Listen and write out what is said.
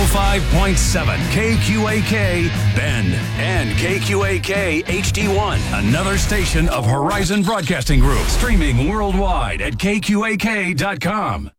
105.7 KQAK Bend and KQAK HD1, another station of Horizon Broadcasting Group, streaming worldwide at kqak.com.